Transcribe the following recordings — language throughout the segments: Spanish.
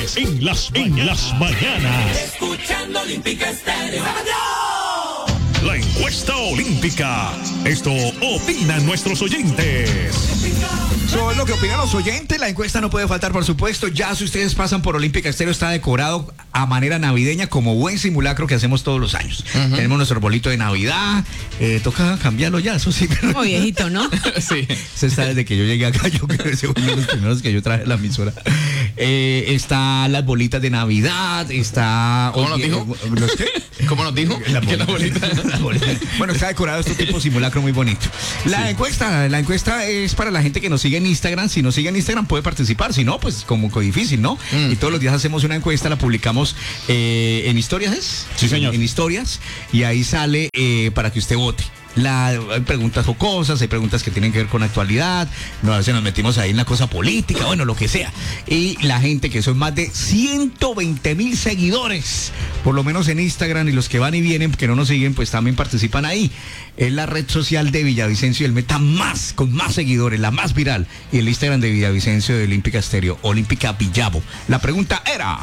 en las mañanas. Escuchando Olímpica Estéreo. La encuesta olímpica. Esto opinan nuestros oyentes. Eso es lo que opinan los oyentes. La encuesta no puede faltar, por supuesto. Ya si ustedes pasan por Olímpica Estéreo, está decorado a manera navideña como buen simulacro que hacemos todos los años. Tenemos nuestro arbolito de Navidad. Toca cambiarlo ya, eso sí. Como viejito, ¿no? Sí. Se está desde que yo llegué acá. Yo creo que fue uno de los primeros que yo traje a la emisora. Está las bolitas de Navidad. Está... ¿Cómo nos dijo? ¿Los qué? ¿Cómo nos dijo? La bolita. Bueno, está decorado este tipo simulacro muy bonito. La encuesta es para la gente que nos sigue en Instagram. Si nos sigue en Instagram puede participar. Si no, pues como difícil, ¿no? Y todos los días hacemos una encuesta, la publicamos en historias, ¿es? Sí, señor. En historias. Y ahí sale para que usted vote. Hay preguntas jocosas, hay preguntas que tienen que ver con actualidad, a veces nos metimos ahí en la cosa política, bueno, lo que sea. Y la gente, que son más de 120,000 seguidores, por lo menos en Instagram, y los que van y vienen, que no nos siguen, pues también participan ahí. Es la red social de Villavicencio, el Meta con más seguidores, la más viral, y el Instagram de Villavicencio de Olímpica Estéreo, Olímpica Villavo. La pregunta era...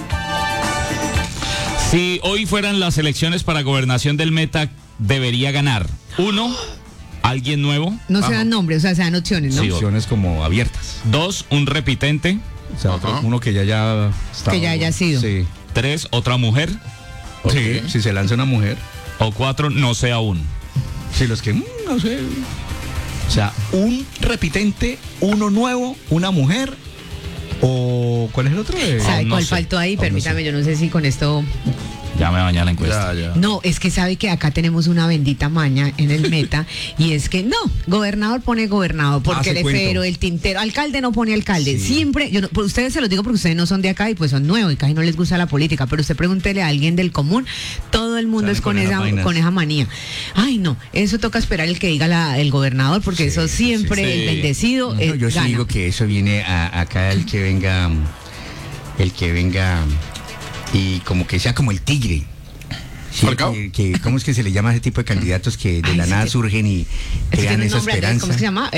Si hoy fueran las elecciones para gobernación del Meta, debería ganar 1, alguien nuevo. No se dan nombres, o sea, se dan opciones, ¿no? Sí, opciones como abiertas. 2, un repitente. O sea, uno que ya está... Que ya haya sido. Sí. 3, otra mujer. Sí, si se lanza una mujer. O 4, no sé aún. Sí, los que, no sé. O sea, un repitente, uno nuevo, una mujer. ¿O cuál es el otro? ¿Sabe no cuál sé. faltó ahí? No Permítame, yo no sé si con esto... Ya me baña la encuesta. Ya. No, es que sabe que acá tenemos una bendita maña en el Meta y es que no, gobernador pone gobernador porque el efero, el tintero, alcalde no pone alcalde. Sí. Siempre, pues ustedes se los digo porque ustedes no son de acá y pues son nuevos y casi no les gusta la política, pero usted pregúntele a alguien del común, todo el mundo Salen es con vainas. esa manía. Ay, no, eso toca esperar el que diga el gobernador porque Sí, eso siempre sí. el bendecido No, yo sí gana. digo que eso viene acá el que venga y como que sea como el tigre. Sí, ¿Falcao? ¿Cómo es que se le llama a ese tipo de candidatos que de Ay, la sí, nada que- surgen y Es que crean tiene un esa nombre, esperanza? ¿cómo se llama?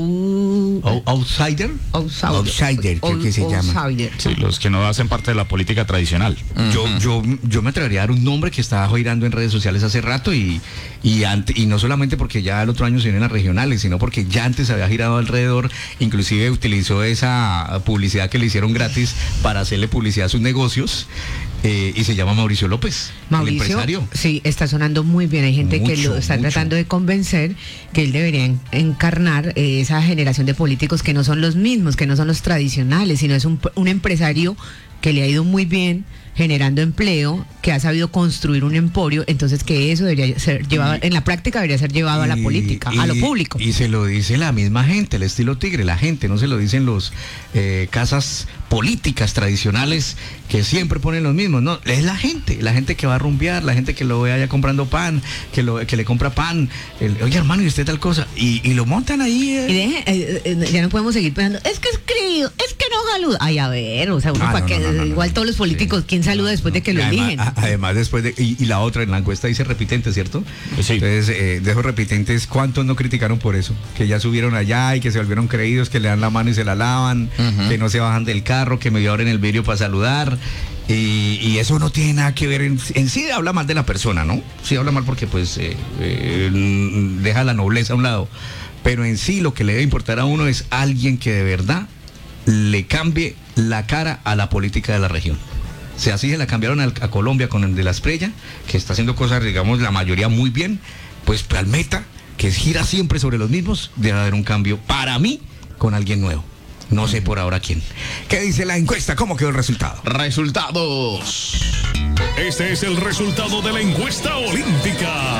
Outsider. Outsider, creo que se llama. Outsider. Sí, los que no hacen parte de la política tradicional. Yo me atrevería a dar un nombre que estaba girando en redes sociales hace rato y no solamente porque ya el otro año se vienen las regionales, sino porque ya antes había girado alrededor, inclusive utilizó esa publicidad que le hicieron gratis para hacerle publicidad a sus negocios, y se llama Mauricio López, el empresario. Sí, está sonando muy bien. Hay gente que lo Mucho, está mucho. tratando de convencer que él debería encarnar esa generación de políticos que no son los mismos, que no son los tradicionales, sino es un empresario que le ha ido muy bien generando empleo, que ha sabido construir un emporio, entonces que eso debería ser llevado, en la práctica debería ser llevado a la política, a lo público. Y se lo dice la misma gente, el estilo tigre, la gente, no se lo dicen los casas políticas tradicionales que siempre ponen los mismos, no, es la gente que va a rumbear, la gente que lo ve allá comprando pan, que le compra pan, oye hermano, y usted tal cosa, y lo montan ahí. Y ya no podemos seguir pensando, es que es querido, es que no saluda. Ay, a ver, o sea, uno para que igual todos los políticos, sí. ¿quién saluda después de que lo eligen? Además, después de. Y la otra, en la encuesta dice repitente, ¿cierto? Sí. Entonces, de esos repitentes, ¿cuántos no criticaron por eso? Que ya subieron allá y que se volvieron creídos, que le dan la mano y se la lavan, que no se bajan del carro, que medio abren el vidrio para saludar. Y eso no tiene nada que ver en sí, habla mal de la persona, ¿no? Sí habla mal porque pues deja la nobleza a un lado. Pero en sí lo que le debe importar a uno es alguien que de verdad le cambie la cara a la política de la región. O sea, así se la cambiaron a Colombia con el de la Esprella, que está haciendo cosas, digamos, la mayoría muy bien. Pues al Meta, que gira siempre sobre los mismos, debe haber un cambio para mí con alguien nuevo. No sé por ahora quién. ¿Qué dice la encuesta? ¿Cómo quedó el resultado? Resultados. Este es el resultado de la encuesta olímpica.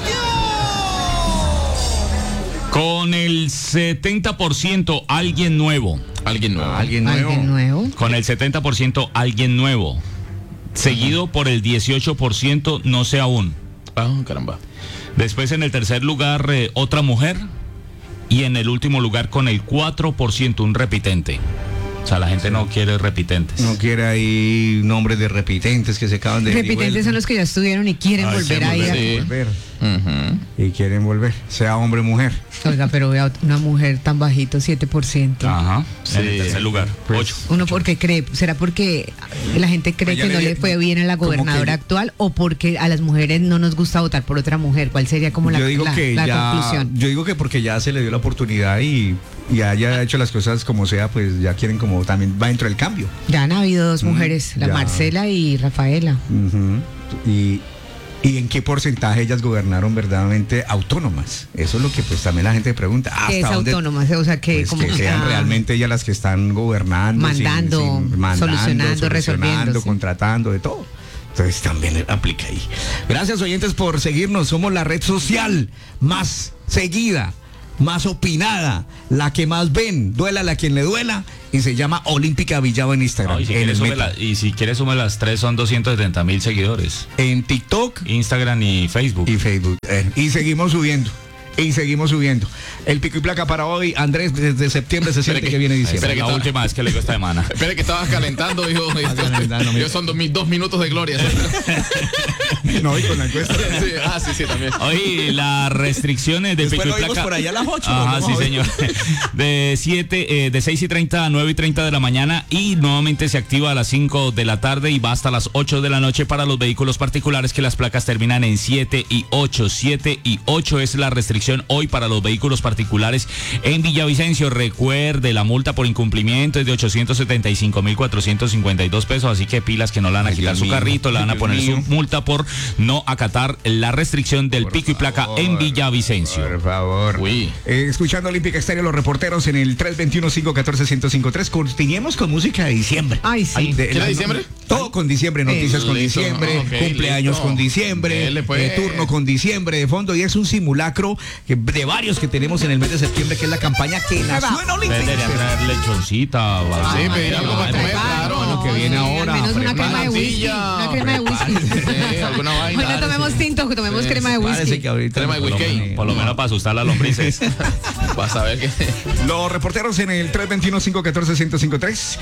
Con el 70% alguien nuevo. Alguien nuevo. ¿Alguien nuevo? ¿Alguien nuevo? Con el 70% alguien nuevo. Seguido por el 18% no sé aún. Ah, caramba. Después en el tercer lugar otra mujer. Y en el último lugar con el 4% un repitente. O sea, la gente no quiere repitentes. No quiere ahí nombres de repitentes que se acaban de... Repitentes son los que ya estuvieron y quieren volver a ir. sí. Volver. y quieren volver, sea hombre o mujer. Oiga, pero vea una mujer tan bajito, 7%. Ajá. Sí. En el tercer lugar, Pues, 8. Uno porque cree, ¿será porque la gente cree Ella que no le- le fue bien a la como que- gobernadora actual o porque a las mujeres no nos gusta votar por otra mujer? ¿Cuál sería como la, yo digo la- que la ya, conclusión? yo digo que porque ya se le dio la oportunidad y haya hecho las cosas como sea, pues ya quieren como también va dentro del cambio. Ya han habido dos mujeres, la ya. Marcela y Rafaela. Ujú. Y en qué porcentaje ellas gobernaron verdaderamente autónomas. Eso es lo que pues también la gente pregunta. Que es ¿Hasta dónde? autónoma, o sea, que Pues como que sean realmente ellas las que están gobernando, Mandando, solucionando, resolviendo, sí. contratando, de todo. Entonces también aplica ahí. Gracias, oyentes, por seguirnos. Somos la red social más seguida, más opinada, la que más ven, duela a quien le duela, y se llama Olímpica Villavo en Instagram. Y si en, quieres el sume Meta. y si quieres sume las 3, son 270,000 seguidores. En TikTok Instagram y Facebook. y Facebook. Y seguimos subiendo. Y seguimos subiendo. El pico y placa para hoy, Andrés, desde septiembre se siente que viene Esa diciembre. es la está- última vez que le digo esta semana. Espere que estabas calentando, dijo. calentando, mira. Yo son 2 minutos de gloria. No, y con la encuesta. Sí, también. Hoy las restricciones de Después pico y lo vimos placa. por allá a las 8. Ajá, sí, señor. De 6:30 a 9:30 de la mañana y nuevamente se activa a las 5 de la tarde y va hasta las 8 de la noche para los vehículos particulares que las placas terminan en 7 y 8. 7 y 8 es la restricción hoy para los vehículos particulares en Villavicencio. Recuerde, la multa por incumplimiento es de 875,452 pesos, así que pilas que no le van a Ay, quitar Dios su mío. carrito, le van a Dios poner mío. su multa por no acatar la restricción del pico y placa en Villavicencio. Por favor. Uy. Escuchando Olímpica Estéreo, los reporteros en el 321-514-1053. Continuemos con música de diciembre. Ay, sí. ¿Quiere diciembre? Todo con diciembre, noticias con Listo. diciembre, Ok, cumpleaños listo. con diciembre, Dele, pues. turno con diciembre de fondo. Y es un simulacro de varios que tenemos en el mes de septiembre, que es la campaña que nació en Olímpica Deberían Estéreo. traer lechoncita. Sí, pedir algo para comer, claro. lo que viene sí, ahora, Al menos una prepárate. crema de whisky. Natilla. Una crema de whisky. Sí, alguna vaina. Hoy no tomemos tinto, que tomemos crema de Parece whisky. que ahorita Crema de por lo whisky. menos- Por lo menos para asustar a las lombrices. Vas a ver que. Los reporteros en el 321-514-1053,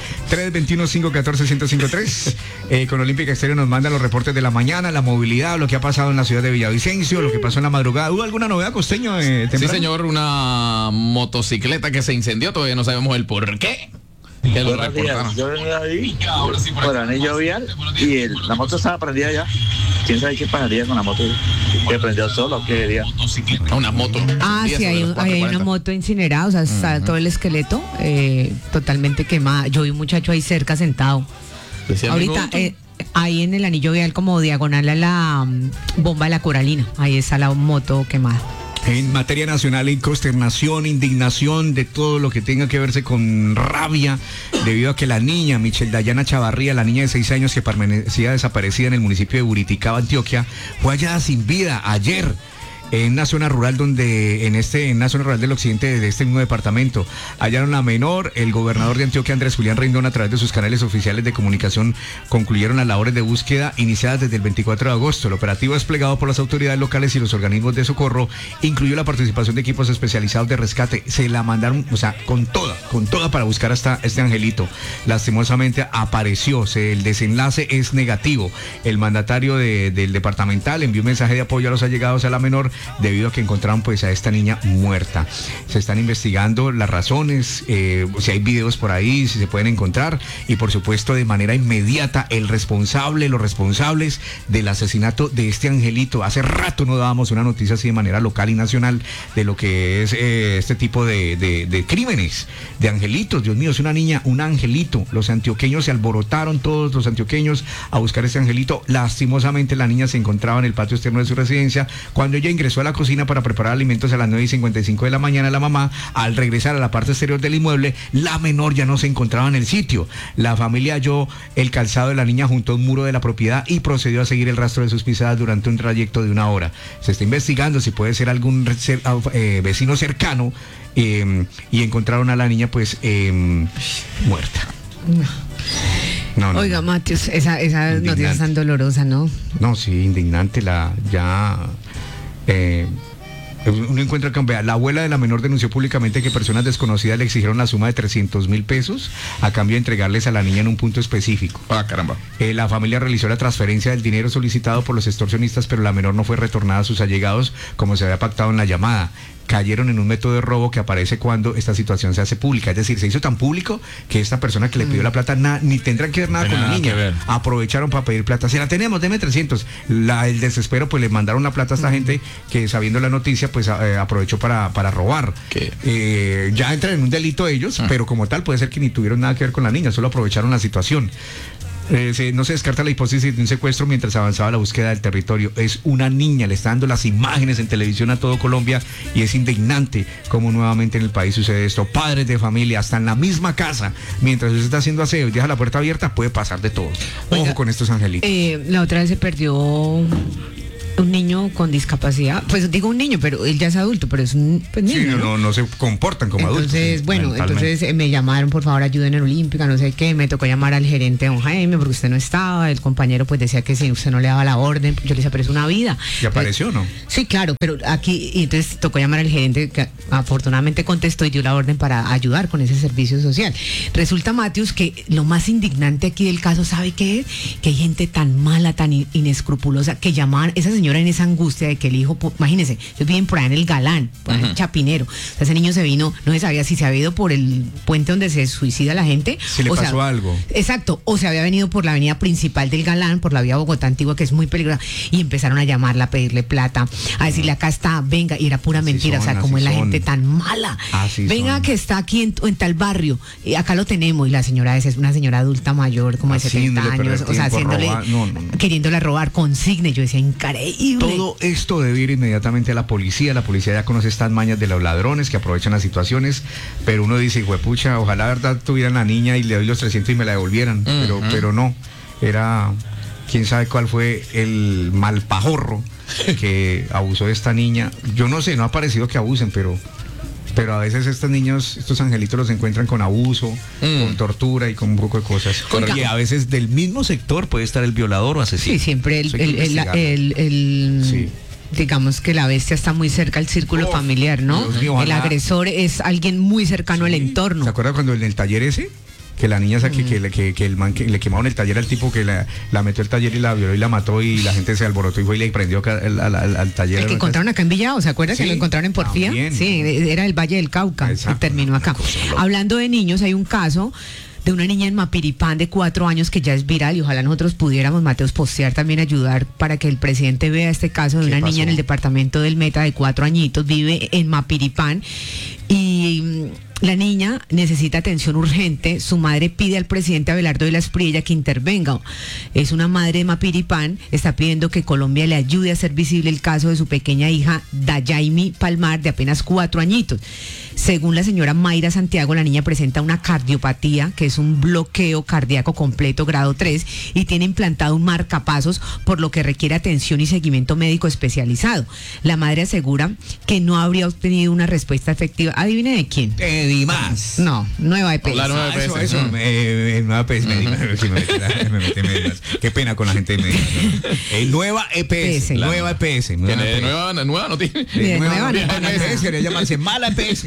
321-514-1053. Con Olímpica Estéreo nos mandan los reportes de la mañana, la movilidad, lo que ha pasado en la ciudad de Villavicencio, lo que pasó en la madrugada. ¿Hubo alguna novedad, costeño? Sí, temprano? señor, una motocicleta que se incendió, todavía no sabemos el por qué. Que lo Buenos días, reportaron. yo venía ahí por el anillo vial y la moto estaba prendida ya. ¿Quién sabe qué pasaría con la moto? ¿Que prendió solo o qué quería? Una moto. Ah, Día sí, sobre hay, los hay una 4:40. moto incinerada, o sea, está todo el esqueleto totalmente quemada. Yo vi un muchacho ahí cerca sentado. Decía, Ahorita, amigo, ahí en el anillo vial como diagonal a la bomba de la Coralina, ahí está la moto quemada. En materia nacional hay consternación, indignación de todo lo que tenga que verse con rabia, debido a que la niña, Michelle Dayana Chavarría, la niña de 6 años que permanecía desaparecida en el municipio de Buriticaba, Antioquia, fue hallada sin vida ayer en una zona rural en una zona rural del occidente de este mismo departamento. Hallaron a menor. El gobernador de Antioquia, Andrés Julián Rendón, a través de sus canales oficiales de comunicación, concluyeron las labores de búsqueda iniciadas desde el 24 de agosto. El operativo desplegado por las autoridades locales y los organismos de socorro incluyó la participación de equipos especializados de rescate. Se la mandaron, o sea, con toda para buscar hasta este angelito. Lastimosamente apareció. El desenlace es negativo. El mandatario del departamental envió un mensaje de apoyo a los allegados a la menor, debido a que encontraron pues a esta niña muerta. Se están investigando las razones, si hay videos por ahí, si se pueden encontrar, y por supuesto de manera inmediata los responsables del asesinato de este angelito. Hace rato no dábamos una noticia así de manera local y nacional de lo que es este tipo de crímenes, de angelitos. Dios mío, es una niña, un angelito. Los antioqueños se alborotaron, todos los antioqueños, a buscar este angelito. Lastimosamente la niña se encontraba en el patio externo de su residencia. Cuando ella ingresó a la cocina para preparar alimentos a las 9:55 de la mañana, la mamá, al regresar a la parte exterior del inmueble, la menor ya no se encontraba en el sitio. La familia halló el calzado de la niña junto a un muro de la propiedad y procedió a seguir el rastro de sus pisadas durante un trayecto de 1 hora. Se está investigando si puede ser algún vecino cercano, y encontraron a la niña pues muerta. No, Oiga, Matius, esa noticia es tan dolorosa, ¿no? No, sí, indignante. Uno encuentra que, vea, la abuela de la menor denunció públicamente que personas desconocidas le exigieron la suma de 300.000 pesos a cambio de entregarles a la niña en un punto específico. Ah, caramba. La familia realizó la transferencia del dinero solicitado por los extorsionistas, pero la menor no fue retornada a sus allegados como se había pactado en la llamada. Cayeron en un método de robo que aparece cuando esta situación se hace pública. Es decir, se hizo tan público que esta persona que le pidió la plata ni tendrán que ver nada con la niña. Aprovecharon para pedir plata. Si la tenemos, deme 300. El desespero, pues le mandaron la plata a esta gente que, sabiendo la noticia, pues aprovechó para robar. Ya entran en un delito ellos, pero como tal puede ser que ni tuvieron nada que ver con la niña, solo aprovecharon la situación. No se descarta la hipótesis de un secuestro mientras avanzaba la búsqueda del territorio. Es una niña, le está dando las imágenes en televisión a todo Colombia y es indignante como nuevamente en el país sucede esto. Padres de familia, hasta en la misma casa, mientras usted está haciendo aseo y deja la puerta abierta, puede pasar de todo. Ojo. Oiga, con estos angelitos. La otra vez se perdió un niño con discapacidad, pues digo un niño, pero él ya es adulto, pero es un niño. Sí, no se comportan como adultos. Entonces me llamaron, por favor, ayuden en Olímpica, no sé qué, me tocó llamar al gerente don Jaime, porque usted no estaba, el compañero pues decía que si usted no le daba la orden, yo le decía, pero es una vida. ¿Y apareció o no? Sí, claro, pero aquí, y entonces tocó llamar al gerente, que afortunadamente contestó y dio la orden para ayudar con ese servicio social. Resulta, Matius, que lo más indignante aquí del caso, ¿sabe qué es? Que hay gente tan mala, tan inescrupulosa, que llamaban, esa señora en esa angustia de que el hijo, imagínense, ellos viven por allá en el Galán, por allá en Chapinero. O sea, ese niño se vino, no se sabía si se había ido por el puente donde se suicida la gente. Si le pasó algo. Exacto, o se había venido por la avenida principal del Galán, por la vía Bogotá Antigua, que es muy peligrosa, y empezaron a llamarla, a pedirle plata, a decirle, acá está, venga, y era pura así mentira, o sea, como es la gente tan mala. Venga, que está aquí en tal barrio, y acá lo tenemos, y la señora es una señora adulta mayor, como de 70 años, o sea, haciéndole, queriéndola robar consigne. Yo decía, increíble. Todo esto debe ir inmediatamente a la policía ya conoce estas mañas de los ladrones que aprovechan las situaciones, pero uno dice, huepucha, ojalá la verdad tuvieran la niña y le doy los 300 y me la devolvieran, pero no, era, quién sabe cuál fue el malpajorro que abusó de esta niña. Yo no sé, no ha parecido que abusen, pero a veces estos niños, estos angelitos los encuentran con abuso, con tortura y con un poco de cosas. Y a veces del mismo sector puede estar el violador o asesino. Sí, siempre digamos que la bestia está muy cerca al círculo familiar, ¿no? Mío, el agresor es alguien muy cercano al entorno. ¿Se acuerda cuando en el taller ese? Que la niña que el man que le quemaron el taller al tipo que la metió al taller y la violó y la mató y la gente se alborotó y fue y le prendió al taller. El que encontraron acá en Villado, ¿se acuerda que lo encontraron en Porfía? También. Sí, era el Valle del Cauca. Exacto. Y terminó acá. Hablando de niños, hay un caso de una niña en Mapiripán de 4 años que ya es viral y ojalá nosotros pudiéramos, Mateos, postear también, ayudar para que el presidente vea este caso de una niña en el departamento del Meta de 4 añitos, vive en Mapiripán y la niña necesita atención urgente. Su madre pide al presidente Abelardo de la Espriella que intervenga. Es una madre de Mapiripán, está pidiendo que Colombia le ayude a hacer visible el caso de su pequeña hija Dayaimi Palmar, de apenas 4 añitos. Según la señora Mayra Santiago, la niña presenta una cardiopatía, que es un bloqueo cardíaco completo grado 3, y tiene implantado un marcapasos, por lo que requiere atención y seguimiento médico especializado. La madre asegura que no habría obtenido una respuesta efectiva. ¿Adivine de quién? Medimás. No, Nueva EPS. La Nueva EPS. Nueva EPS. Me metí Medimás. Qué pena con la gente de Medimás. Nueva EPS. Nueva EPS. Nueva no tiene. Nueva EPS. Quería llamarse mala EPS.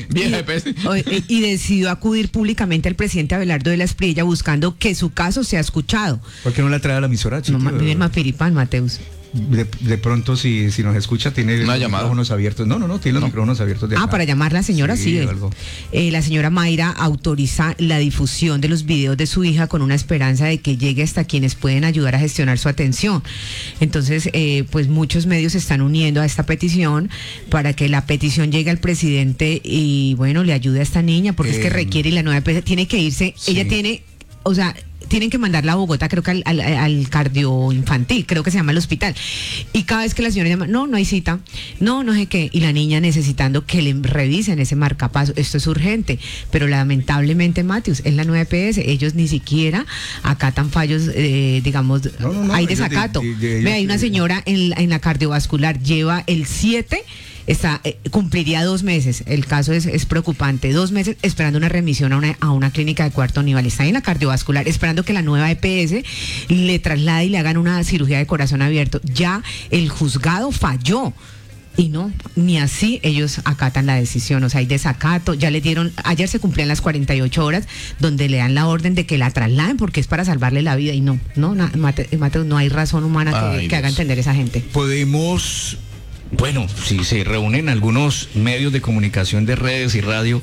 Y decidió acudir públicamente al presidente Abelardo de la Espriella buscando que su caso sea escuchado. ¿Por qué no la trae a la emisora? Vive en Mapiripán, Mateus. De pronto, si nos escucha, tiene los micrófonos abiertos. No, tiene los micrófonos abiertos. Para llamar a la señora, sí. La señora Mayra autoriza la difusión de los videos de su hija con una esperanza de que llegue hasta quienes pueden ayudar a gestionar su atención. Entonces, pues muchos medios se están uniendo a esta petición para que la petición llegue al presidente y, bueno, le ayude a esta niña, porque es que requiere, y la nueva EPS tiene que irse. Sí. Ella tiene, tienen que mandarla a Bogotá, creo que al cardio infantil, creo que se llama el hospital. Y cada vez que la señora llama, no hay cita, no sé qué. Y la niña necesitando que le revisen ese marcapaso. Esto es urgente. Pero lamentablemente, Matius, es la nueva EPS. Ellos ni siquiera acatan fallos, digamos, hay desacato. Hay una señora en la cardiovascular, lleva el 7. Cumpliría 2 meses. El caso es preocupante. 2 meses esperando una remisión a una clínica de cuarto nivel. Está en la cardiovascular esperando que la nueva EPS le traslade y le hagan una cirugía de corazón abierto. Ya el juzgado falló. Y no, ni así ellos acatan la decisión, o sea, hay desacato, ya le dieron, ayer se cumplían las 48 horas donde le dan la orden de que la trasladen porque es para salvarle la vida y Mateo, no hay razón humana que haga entender esa gente. Podemos, bueno, si se reúnen algunos medios de comunicación de redes y radio,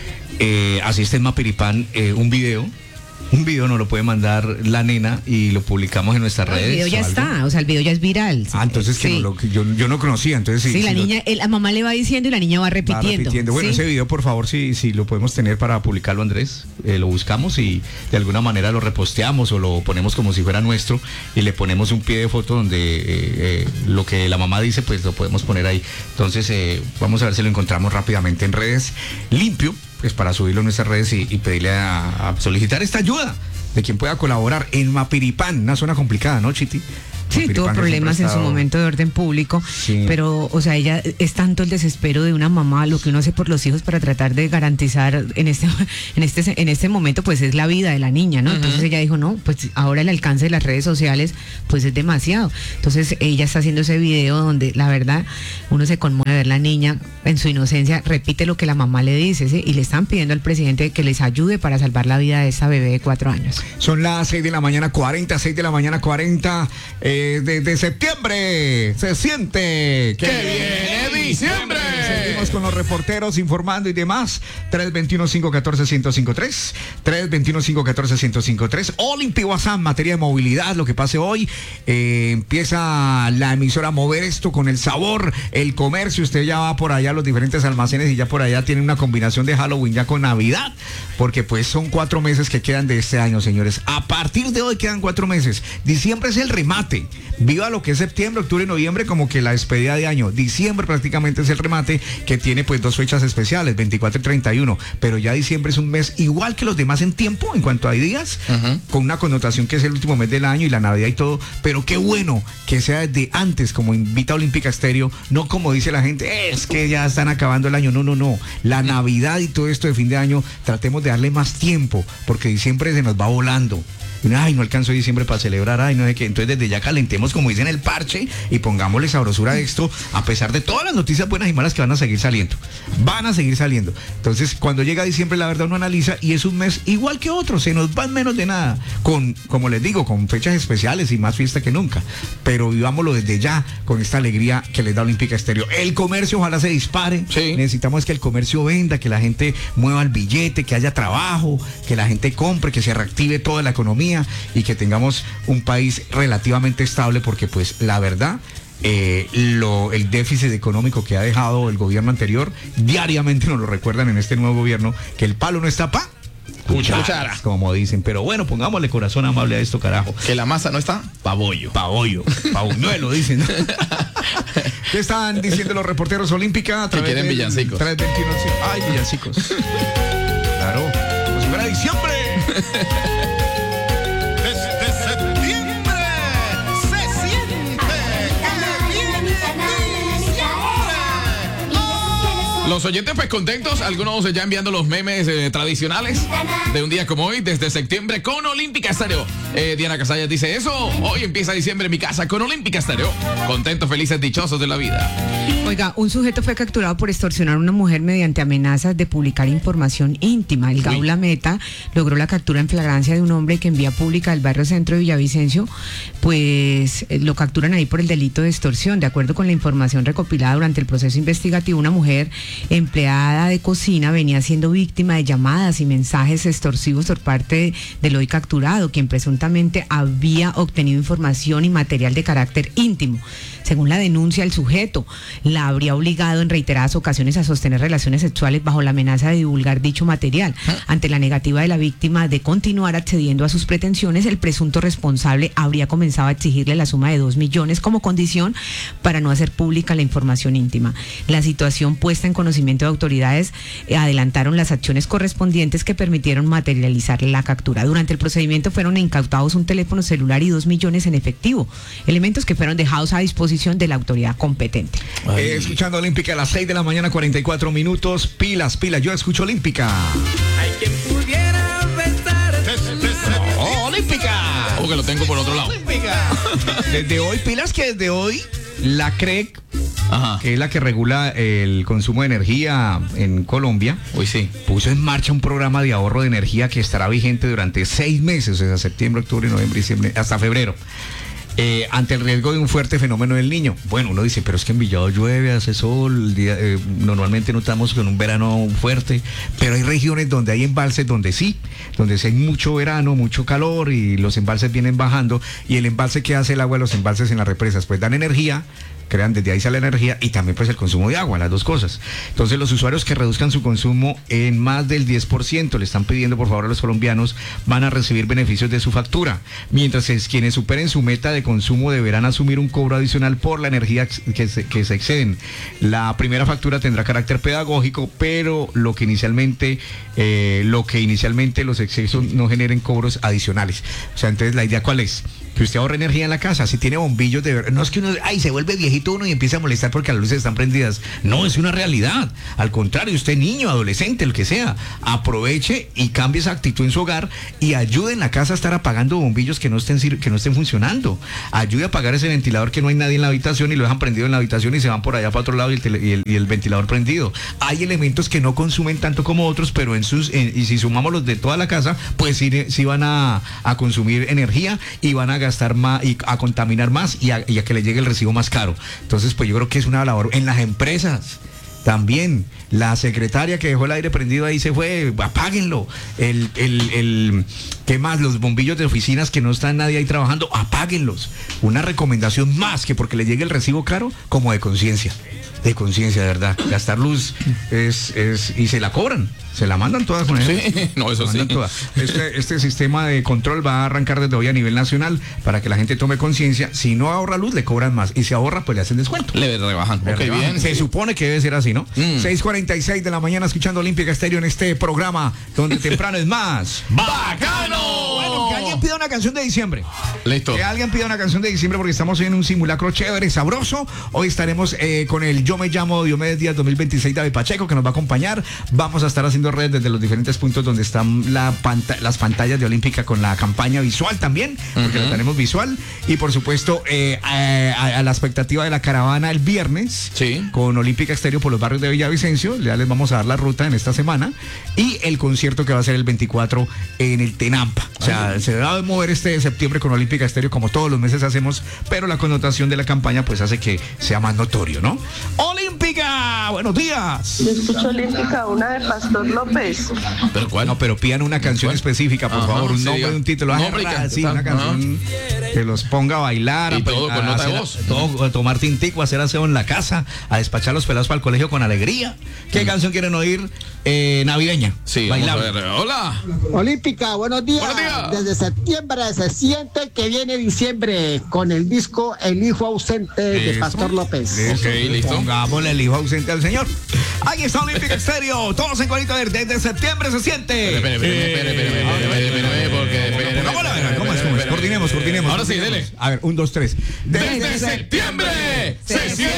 asiste en Mapiripán un video nos lo puede mandar la nena y lo publicamos en nuestras redes. El video ya está, o sea, el video ya es viral. Entonces sí. yo no conocía, entonces sí. La niña, la mamá le va diciendo y la niña va repitiendo. Bueno, ¿sí? Ese video, por favor, si lo podemos tener para publicarlo, Andrés, lo buscamos y de alguna manera lo reposteamos o lo ponemos como si fuera nuestro y le ponemos un pie de foto donde lo que la mamá dice, pues lo podemos poner ahí. Entonces, vamos a ver si lo encontramos rápidamente en redes limpio, pues para subirlo en nuestras redes y pedirle a solicitar esta ayuda de quien pueda colaborar en Mapiripán, una zona complicada, ¿no, Chiti? Sí, tuvo problemas en su momento de orden público, sí. Pero, o sea, ella es tanto el desespero de una mamá, lo que uno hace por los hijos para tratar de garantizar en este momento, pues es la vida de la niña, ¿no? Entonces ella dijo, no, pues ahora el alcance de las redes sociales, pues es demasiado. Entonces ella está haciendo ese video donde, la verdad, uno se conmueve ver la niña en su inocencia, repite lo que la mamá le dice, ¿sí? Y le están pidiendo al presidente que les ayude para salvar la vida de esa bebé de 4 años. Son las 6 de la mañana 40, 6 de la mañana 40. Desde septiembre se siente que viene diciembre. Seguimos con los reporteros informando y demás. 321-514-1053, 321-514-1053. Olimpi WhatsApp, materia de movilidad, lo que pase hoy. Empieza la emisora a mover esto con el sabor, el comercio. Usted ya va por allá a los diferentes almacenes y ya por allá tiene una combinación de Halloween ya con Navidad, porque pues son 4 meses que quedan de este año, señores. A partir de hoy quedan 4 meses. Diciembre es el remate. Viva lo que es septiembre, octubre y noviembre como que la despedida de año. Diciembre prácticamente es el remate, que tiene pues 2 fechas especiales, 24 y 31. Pero ya diciembre es un mes igual que los demás en tiempo, en cuanto a días, con una connotación que es el último mes del año y la Navidad y todo. Pero qué bueno que sea desde antes, como invita Olímpica Estéreo, no como dice la gente, es que ya están acabando el año. No. La Navidad y todo esto de fin de año, tratemos de darle más tiempo, porque diciembre se nos va volando. Ay, no alcanzó diciembre para celebrar, ay, no sé qué. Entonces desde ya calentemos, como dicen, el parche y pongámosle sabrosura a esto, a pesar de todas las noticias buenas y malas que van a seguir saliendo. Entonces, cuando llega diciembre, la verdad uno analiza y es un mes igual que otro, se nos va menos de nada, como les digo, con fechas especiales y más fiesta que nunca. Pero vivámoslo desde ya, con esta alegría que les da Olímpica Estéreo. El comercio ojalá se dispare, sí. Necesitamos que el comercio venda, que la gente mueva el billete, que haya trabajo, que la gente compre, que se reactive toda la economía y que tengamos un país relativamente estable, porque pues la verdad el déficit económico que ha dejado el gobierno anterior diariamente nos lo recuerdan en este nuevo gobierno, que el palo no está pa' cucharas, como dicen. Pero bueno, pongámosle corazón amable a esto, carajo. Que la masa no está pa' bollo, pabuñuelo, dicen, ¿no? ¿Qué están diciendo los reporteros Olímpica? Que quieren villancicos. 321, ay, villancicos. Claro, como si fuera diciembre. Los oyentes pues contentos, algunos ya enviando los memes tradicionales de un día como hoy, desde septiembre con Olímpica Estéreo. Diana Casallas dice eso, hoy empieza diciembre en mi casa con Olímpica Estéreo. Contentos, felices, dichosos de la vida. Oiga, un sujeto fue capturado por extorsionar a una mujer mediante amenazas de publicar información íntima. El Gaula Meta logró la captura en flagrancia de un hombre que en vía pública del barrio centro de Villavicencio, pues lo capturan ahí por el delito de extorsión. De acuerdo con la información recopilada durante el proceso investigativo, una mujer empleada de cocina venía siendo víctima de llamadas y mensajes extorsivos por parte del hoy capturado, quien presuntamente había obtenido información y material de carácter íntimo. Según la denuncia, el sujeto la habría obligado en reiteradas ocasiones a sostener relaciones sexuales bajo la amenaza de divulgar dicho material. Ante la negativa de la víctima de continuar accediendo a sus pretensiones, el presunto responsable habría comenzado a exigirle la suma de 2 millones como condición para no hacer pública la información íntima. La situación puesta en conocimiento de autoridades adelantaron las acciones correspondientes que permitieron materializar la captura. Durante el procedimiento fueron incautados un teléfono celular y 2 millones en efectivo, elementos que fueron dejados a disposición de la autoridad competente. Escuchando Olímpica a las 6 de la mañana, 44 minutos. Pilas, yo escucho Olímpica. Hay quien pudiera besar. Olímpica. O que lo tengo por otro lado. Olímpica. Desde hoy, pilas, que desde hoy La CREC, Ajá. que es la que regula el consumo de energía en Colombia, Uy, sí. puso en marcha un programa de ahorro de energía que estará vigente durante 6 meses, o sea, septiembre, octubre, noviembre, diciembre, hasta febrero. Ante el riesgo de un fuerte fenómeno del Niño. Bueno, uno dice, pero es que en Villado llueve, hace sol, normalmente no estamos con un verano fuerte, pero hay regiones donde hay embalses donde sí hay mucho verano, mucho calor y los embalses vienen bajando, y el embalse que hace el agua de los embalses en las represas, pues dan energía, crean, desde ahí sale la energía y también pues el consumo de agua, las dos cosas. Entonces los usuarios que reduzcan su consumo en más del 10%, le están pidiendo por favor a los colombianos, van a recibir beneficios de su factura, mientras quienes superen su meta de consumo deberán asumir un cobro adicional por la energía que se exceden. La primera factura tendrá carácter pedagógico, pero lo que inicialmente los excesos no generen cobros adicionales. O sea, entonces la idea ¿cuál es? Que usted ahorre energía en la casa. Si tiene bombillos de verdad, no es que uno, se vuelve viejito uno y empieza a molestar porque las luces están prendidas. No, es una realidad. Al contrario, usted niño, adolescente, el que sea, aproveche y cambie esa actitud en su hogar y ayude en la casa a estar apagando bombillos que no estén funcionando. Ayude a apagar ese ventilador que no hay nadie en la habitación y lo dejan prendido en la habitación y se van por allá para otro lado y el ventilador prendido. Hay elementos que no consumen tanto como otros, pero y si sumamos los de toda la casa, pues sí van a consumir energía y van a gastar más y a contaminar más y a que le llegue el recibo más caro. Entonces, pues yo creo que es una labor en las empresas. También la secretaria que dejó el aire prendido ahí se fue, apáguenlo. ¿Qué más? Los bombillos de oficinas que no están nadie ahí trabajando, apáguenlos. Una recomendación más que porque le llegue el recibo caro, como de conciencia. De conciencia, de verdad. Gastar luz y se la cobran. Se la mandan todas con eso. Sí, no, eso sí. Este sistema de control va a arrancar desde hoy a nivel nacional para que la gente tome conciencia. Si no ahorra luz, le cobran más. Y si ahorra, pues le hacen descuento. Le rebajan. Ok, bien. Se supone que debe ser así, ¿no? 6:46 de la mañana escuchando Olímpica Estéreo en este programa donde temprano es más ¡bacano! Bueno, que alguien pida una canción de diciembre. Listo. Que alguien pida una canción de diciembre porque estamos en un simulacro chévere, sabroso. Hoy estaremos con el Yo Me Llamo Diomedes Díaz 2026 David Pacheco, que nos va a acompañar. Vamos a estar haciendo redes desde los diferentes puntos donde están las pantallas de Olímpica con la campaña visual también, porque la tenemos visual. Y por supuesto, a la expectativa de la caravana el viernes, sí, con Olímpica Estéreo por los barrios de Villavicencio. Ya les vamos a dar la ruta en esta semana. Y el concierto que va a ser el 24 en el Tenampa. O sea, se va a mover este de septiembre con Olímpica Estéreo como todos los meses hacemos, pero la connotación de la campaña pues hace que sea más notorio, ¿no? Olímpica, buenos días. Yo escucho Olímpica, una de Pastor López. ¿Pero cuál? No, pero pidan una canción específica, por favor, un nombre, un título. Sí, una canción que los ponga a bailar, y todo con nota de voz. A tomar tintico, a hacer aseo en la casa, a despachar los pelados para el colegio con alegría. ¿Qué canción quieren oír? Navideña. Sí, bailable. vamos a ver. Hola. Olímpica, buenos días. Buenos días. Desde septiembre se siente que viene diciembre con el disco El Hijo Ausente de Pastor López. Ok, listo. Pongámosle El Hijo Ausente al señor. Ahí está Olímpica Estéreo. Todos en cuadrito desde septiembre se siente. Espere, porque... ¿Cómo es? Coordinemos. Ahora sí, dele. A ver, 1, 2, 3. Desde septiembre se siente.